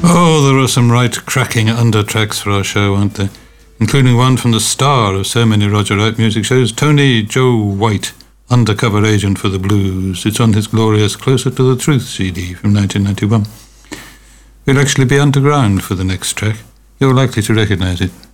Oh, there are some right cracking undertracks for our show, aren't there? Including one from the star of so many Roger Wright music shows, Tony Joe White, undercover agent for the blues. It's on his glorious Closer to the Truth CD from 1991. We'll actually be underground for the next track. You're likely to recognise it.